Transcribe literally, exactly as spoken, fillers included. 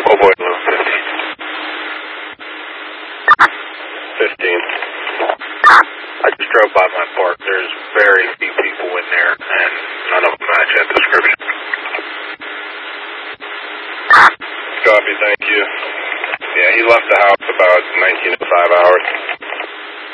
Oh boy, no, fifty. fifteen. I just drove by my park. There's very few people in there, and none of them match that description. Copy, thank you. Yeah, he left the house about nineteen to five hours.